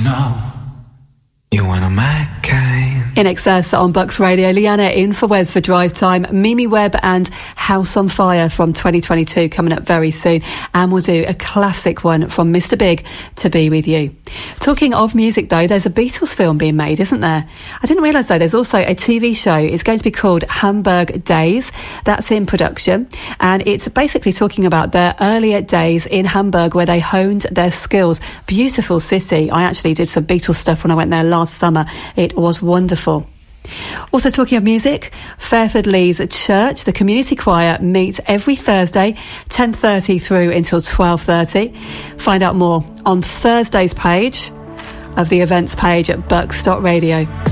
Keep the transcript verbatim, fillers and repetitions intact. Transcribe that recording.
know you want a Mac kind. In Excess on Bucks Radio, Leanna in for Wes for Drive Time, Mimi Webb and House on Fire from twenty twenty-two coming up very soon. And we'll do a classic one from Mister Big, To Be With You. Talking of music though, there's a Beatles film being made, isn't there? I didn't realise though, there's also a T V show. It's going to be called Hamburg Days. That's in production. And it's basically talking about their earlier days in Hamburg where they honed their skills. Beautiful city. I actually did some Beatles stuff when I went there last summer. It was wonderful. Also talking of music, Fairford Leys Church, the community choir, meets every Thursday, ten thirty through until twelve thirty. Find out more on Thursday's page of the events page at bucks dot radio.